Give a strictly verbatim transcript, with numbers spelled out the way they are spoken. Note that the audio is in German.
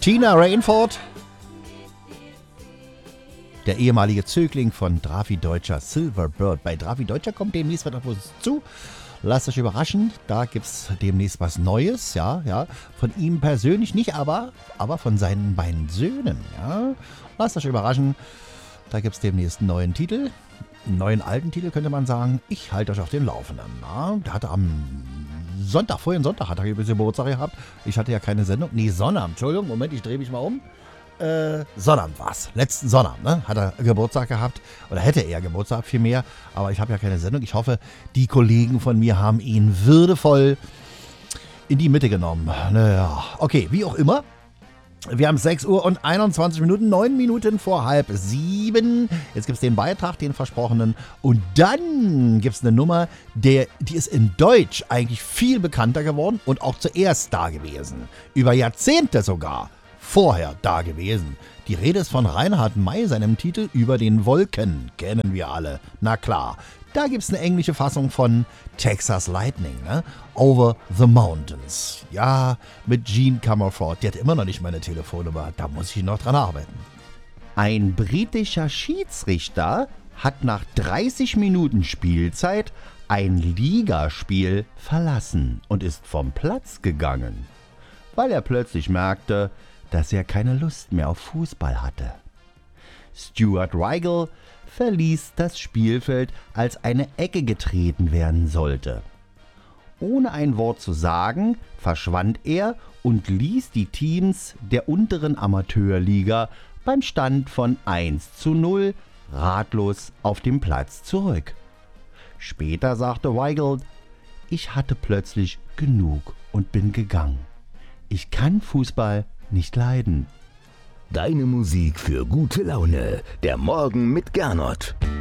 Tina Rainford, der ehemalige Zögling von Drafi Deutscher, Silverbird. Bei Drafi Deutscher kommt demnächst was auf uns zu. Lasst euch überraschen, da gibt es demnächst was Neues, ja, ja. Von ihm persönlich nicht, aber, aber von seinen beiden Söhnen, ja. Lasst euch überraschen, da gibt es demnächst einen neuen Titel. Einen neuen alten Titel könnte man sagen. Ich halte euch auf dem Laufenden. Ja. Der hatte am Sonntag, vorhin Sonntag hat er ein bisschen Geburtstag gehabt. Ich hatte ja keine Sendung. Nee, Sonnabend, Entschuldigung, Moment, ich drehe mich mal um. Äh, Sonnabend war es. Letzten Sonnabend, ne? Hat er Geburtstag gehabt. Oder hätte er Geburtstag vielmehr. Aber ich habe ja keine Sendung. Ich hoffe, die Kollegen von mir haben ihn würdevoll in die Mitte genommen. Naja, okay, wie auch immer. Wir haben sechs Uhr und einundzwanzig Minuten, neun Minuten vor halb sieben. Jetzt gibt es den Beitrag, den versprochenen. Und dann gibt es eine Nummer, der, die ist in Deutsch eigentlich viel bekannter geworden und auch zuerst da gewesen. Über Jahrzehnte sogar vorher da gewesen. Die Rede ist von Reinhard May, seinem Titel Über den Wolken. Kennen wir alle. Na klar. Da gibt es eine englische Fassung von Texas Lightning, ne? Over the Mountains. Ja, mit Gene Comerford. Die hat immer noch nicht meine Telefonnummer. Da muss ich noch dran arbeiten. Ein britischer Schiedsrichter hat nach dreißig Minuten Spielzeit ein Ligaspiel verlassen und ist vom Platz gegangen, weil er plötzlich merkte, dass er keine Lust mehr auf Fußball hatte. Stuart Weigel verließ das Spielfeld, als eine Ecke getreten werden sollte. Ohne ein Wort zu sagen, verschwand er und ließ die Teams der unteren Amateurliga beim Stand von eins zu null ratlos auf dem Platz zurück. Später sagte Weigel: Ich hatte plötzlich genug und bin gegangen. Ich kann Fußball nicht leiden. Deine Musik für gute Laune. Der Morgen mit Gernot.